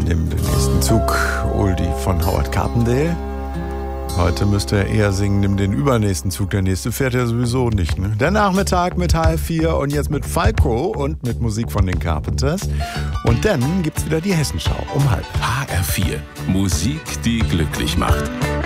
Nimm den nächsten Zug, Oldie von Howard Carpendale. Heute müsste er eher singen, nimm den übernächsten Zug, der nächste fährt ja sowieso nicht. Ne? Der Nachmittag mit H4 und jetzt mit Falco und mit Musik von den Carpenters. Und dann gibt's wieder die Hessenschau um 12:30. HR4, Musik, die glücklich macht.